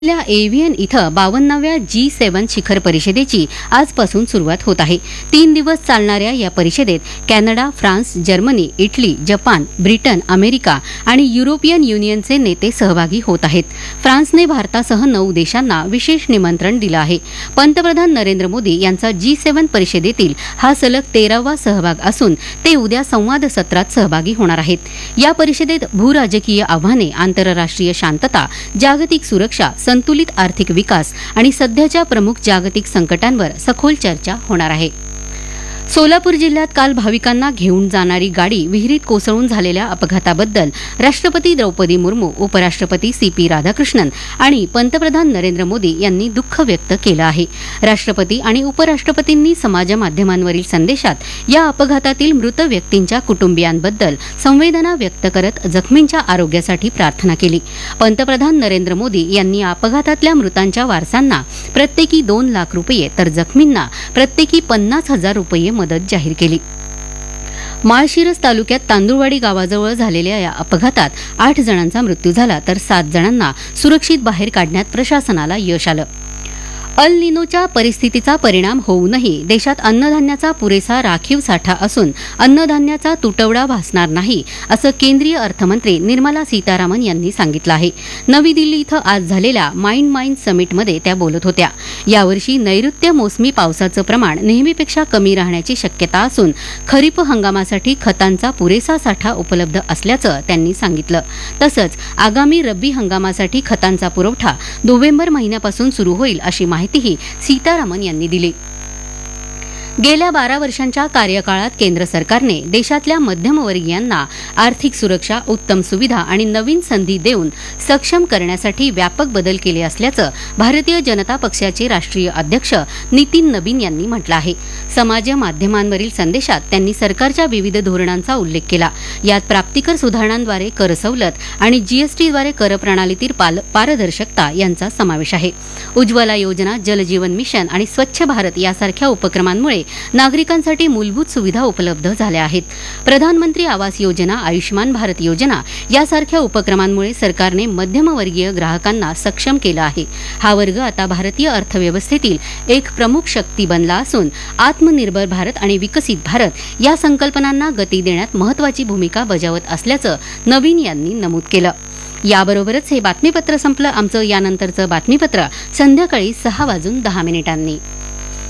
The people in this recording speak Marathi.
एव्हियन इथं 52व्या G7 शिखर परिषदेची आजपासून सुरुवात होत आहे. 3 दिवस चालणाऱ्या या परिषदेत Canada, France, Germany, Italy, Japan, Britain, America आणि युरोपियन युनियनचे नेते सहभागी होत आहेत. फ्रान्सने भारतासह 9 देशांना विशेष निमंत्रण दिलं आहे. पंतप्रधान नरेंद्र मोदी यांचा G7 परिषदेतील हा सलग 13वा सहभाग असून ते उद्या संवाद सत्रात सहभागी होणार आहेत. या परिषदेत भूराजकीय आव्हाने, आंतरराष्ट्रीय शांतता, जागतिक सुरक्षा, संतुलित आर्थिक विकास आणि सध्याच्या प्रमुख जागतिक संकटांवर सखोल चर्चा होणार आहे. सोलापूर जिल्ह्यात काल भाविकांना घेऊन जाणारी गाडी विहिरीत कोसळून झालेल्या अपघाताबद्दल राष्ट्रपती द्रौपदी मुर्मू, उपराष्ट्रपती CP राधाकृष्णन आणि पंतप्रधान नरेंद्र मोदी यांनी दुःख व्यक्त केलं आहे. राष्ट्रपती आणि उपराष्ट्रपतींनी समाजमाध्यमांवरील संदेशात या अपघातातील मृत व्यक्तींच्या कुटुंबियांबद्दल संवेदना व्यक्त करत जखमींच्या आरोग्यासाठी प्रार्थना केली. पंतप्रधान नरेंद्र मोदी यांनी या अपघातातल्या मृतांच्या वारसांना प्रत्येकी 2 लाख रुपये तर जखमींना प्रत्येकी 50,000 रुपये मदत जाहीर केली. माळशिरस तालुक्यात तांदुळवाडी गावाजवळ झालेल्या या अपघातात 8 जणांचा मृत्यू झाला तर 7 जणांना सुरक्षित बाहेर काढण्यात प्रशासनाला यश आलं. अल निनोच्या परिस्थितीचा परिणाम होऊनही देशात अन्नधान्याचा पुरेसा राखीव साठा असून अन्नधान्याचा तुटवडा भासणार नाही असं केंद्रीय अर्थमंत्री निर्मला सीतारामन यांनी सांगितलं आहे. नवी दिल्ली इथं आज झालेल्या माइंड समिटमध्ये त्या बोलत होत्या. यावर्षी नैऋत्य मोसमी पावसाचं प्रमाण नेहमीपेक्षा कमी राहण्याची शक्यता असून खरीप हंगामासाठी खतांचा पुरेसा साठा उपलब्ध असल्याचं त्यांनी सांगितलं. तसंच आगामी रब्बी हंगामासाठी खतांचा पुरवठा नोव्हेंबर महिन्यापासून सुरू होईल अशी माहितीही सीतारामन यांनी दिली. गेल्या 12 वर्षांच्या कार्यकाळात केंद्र सरकारने देशातल्या मध्यमवर्गीयांना आर्थिक सुरक्षा, उत्तम सुविधा आणि नवीन संधी देऊन सक्षम करण्यासाठी व्यापक बदल केले असल्याचं भारतीय जनता पक्षाचे राष्ट्रीय अध्यक्ष नितीन नबीन यांनी म्हटलं आहे. समाज माध्यमांवरील संदेशात त्यांनी सरकारच्या विविध धोरणांचा उल्लेख केला. यात प्राप्तिकर सुधारणांद्वारे कर सवलत आणि GSTद्वारे कर प्रणालीतील पारदर्शकता यांचा समावेश आहे. उज्ज्वला योजना, जलजीवन मिशन आणि स्वच्छ भारत यासारख्या उपक्रमांमुळे नागरिकांसाठी मूलभूत सुविधा उपलब्ध झाल्या आहेत. प्रधानमंत्री आवास योजना, आयुष्मान भारत योजना यासारख्या उपक्रमांमुळे सरकारने मध्यमवर्गीय ग्राहकांना सक्षम केलं आहे. हा वर्ग आता भारतीय अर्थव्यवस्थेतील एक प्रमुख शक्ती बनला असून आत्मनिर्भर भारत आणि विकसित भारत या संकल्पनांना गती देण्यात महत्त्वाची भूमिका बजावत असल्याचं नवीन यांनी नमूद केलं. याबरोबरच हे बातमीपत्र संपलं. आमचं यानंतरचं बातमीपत्र संध्याकाळी 6:10 वाजून